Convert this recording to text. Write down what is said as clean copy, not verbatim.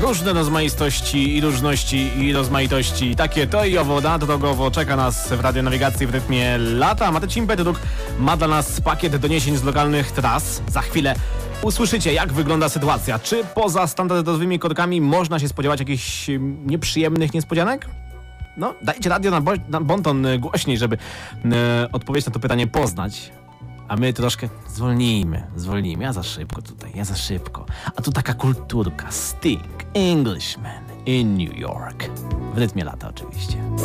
różne rozmaistości i różności i rozmaitości. Takie to i owo, drogowo czeka nas w radionawigacji w rytmie lata. Marcin Petyduk ma dla nas pakiet doniesień z lokalnych tras. Za chwilę usłyszycie, jak wygląda sytuacja. Czy poza standardowymi korkami można się spodziewać jakichś nieprzyjemnych niespodzianek? No, dajcie radio na bonton głośniej, żeby odpowiedź na to pytanie poznać. A my troszkę zwolnijmy. Ja za szybko. A tu taka kulturka. Sting, Englishman in New York. W rytmie lata oczywiście.